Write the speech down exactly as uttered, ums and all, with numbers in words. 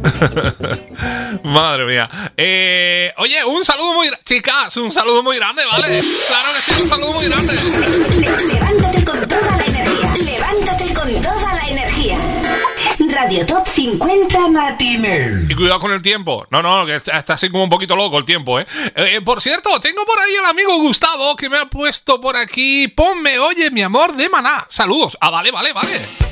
Madre mía. Eh, oye, un saludo muy grande. Chicas, un saludo muy grande, ¿vale? Claro que sí, un saludo muy grande. Levántate con toda la energía. Levántate con toda la energía. Radio Top cincuenta Matines. Y cuidado con el tiempo. No, no, que está, está así como un poquito loco el tiempo, ¿eh? ¿eh? Por cierto, tengo por ahí al amigo Gustavo que me ha puesto por aquí. Ponme, oye, mi amor de Maná. Saludos. Ah, vale, vale, vale.